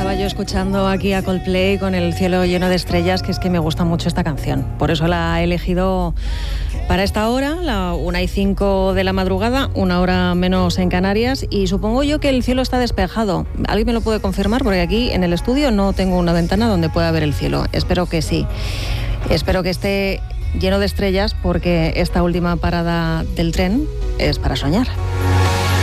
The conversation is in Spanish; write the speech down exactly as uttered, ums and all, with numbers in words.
estaba yo escuchando aquí a Coldplay con El cielo lleno de estrellas, que es que me gusta mucho esta canción. Por eso la he elegido para esta hora, la una y cinco de la madrugada, una hora menos en Canarias, y supongo yo que el cielo está despejado. ¿Alguien me lo puede confirmar? Porque aquí en el estudio no tengo una ventana donde pueda ver el cielo. Espero que sí. Espero que esté lleno de estrellas, porque esta última parada del tren es para soñar.